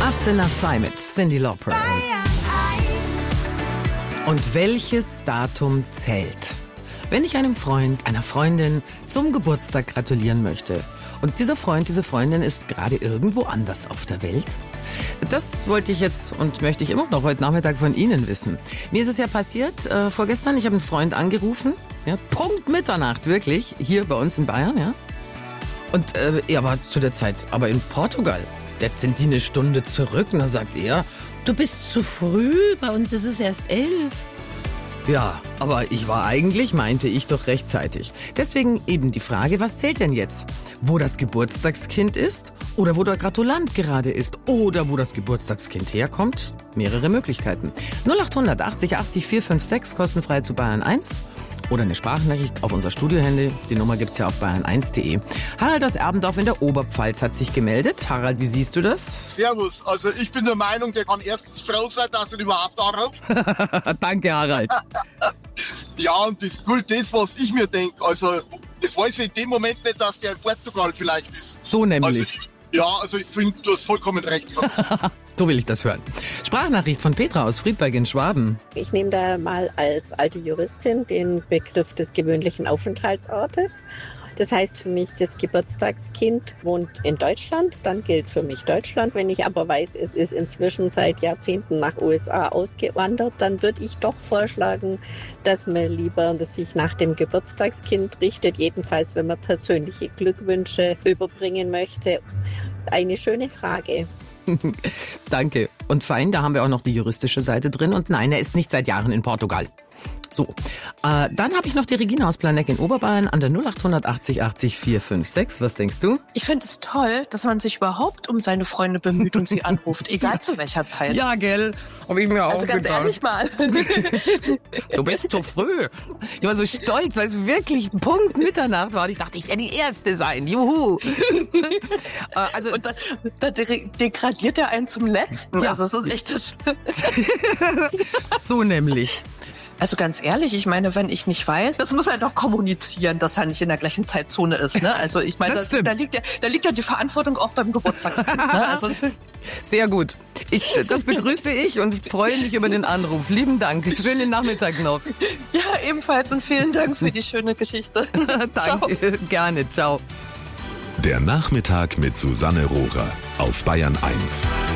18 nach 2 mit Cyndi Lauper. Und welches Datum zählt? Wenn ich einem Freund, einer Freundin zum Geburtstag gratulieren möchte und dieser Freund, diese Freundin ist gerade irgendwo anders auf der Welt? Das wollte ich jetzt und möchte ich immer noch heute Nachmittag von Ihnen wissen. Mir ist es ja passiert vorgestern, ich habe einen Freund angerufen, ja, Punkt Mitternacht, wirklich, hier bei uns in Bayern, ja. Und er war zu der Zeit aber in Portugal. Jetzt sind die eine Stunde zurück und da sagt er, du bist zu früh, bei uns ist es erst 11. Ja, aber ich war eigentlich, meinte ich, doch rechtzeitig. Deswegen eben die Frage, was zählt denn jetzt? Wo das Geburtstagskind ist oder wo der Gratulant gerade ist oder wo das Geburtstagskind herkommt? Mehrere Möglichkeiten. 0800 80 80 456, kostenfrei zu Bayern 1 oder eine Sprachnachricht auf unser Studiohandy. Die Nummer gibt's ja auf bayern1.de. Harald aus Erbendorf in der Oberpfalz hat sich gemeldet. Harald, wie siehst du das? Servus. Also ich bin der Meinung, der kann erstens froh sein, dass er überhaupt anruft. Danke, Harald. Ja, und das gilt das, was ich mir denke. Also das weiß ich in dem Moment nicht, dass der in Portugal vielleicht ist. So nämlich. Also ich finde, du hast vollkommen recht. So will ich das hören. Sprachnachricht von Petra aus Friedberg in Schwaben. Ich nehme da mal als alte Juristin den Begriff des gewöhnlichen Aufenthaltsortes. Das heißt für mich, das Geburtstagskind wohnt in Deutschland, dann gilt für mich Deutschland. Wenn ich aber weiß, es ist inzwischen seit Jahrzehnten nach USA ausgewandert, dann würde ich doch vorschlagen, dass man lieber sich nach dem Geburtstagskind richtet, jedenfalls wenn man persönliche Glückwünsche überbringen möchte. Eine schöne Frage. Danke. Und fein, da haben wir auch noch die juristische Seite drin. Und nein, er ist nicht seit Jahren in Portugal. So, dann habe ich noch die Regina aus Planegg in Oberbayern an der 0800 80 80 456. Was denkst du? Ich finde es toll, dass man sich überhaupt um seine Freunde bemüht und sie anruft, egal zu welcher Zeit. Ja, gell? Habe ich mir auch also ganz gedacht. ehrlich mal. Du bist zu früh. Ich war so stolz, weil es wirklich Punkt Mitternacht war. Und ich dachte, ich werde die Erste sein. Juhu. Und da degradiert er einen zum Letzten. Ja. Also das ist echt das So nämlich. Also ganz ehrlich, ich meine, wenn ich nicht weiß, das muss er doch kommunizieren, dass er nicht in der gleichen Zeitzone ist. Ne? Also ich meine, da liegt ja die Verantwortung auch beim Geburtstagskind. Ne? Also, sehr gut. Das begrüße ich und freue mich über den Anruf. Lieben Dank. Schönen Nachmittag noch. Ja, ebenfalls und vielen Dank für die schöne Geschichte. Danke, Ciao. Gerne. Ciao. Der Nachmittag mit Susanne Rohrer auf Bayern 1.